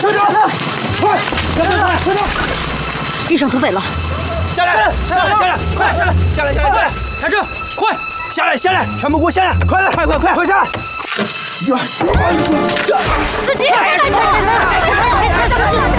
快点！快！ 遇上土匪了！ 下来！快下来！下来！ 开车，快！ 下来！全部给我下来！快下来！ 司机，开车！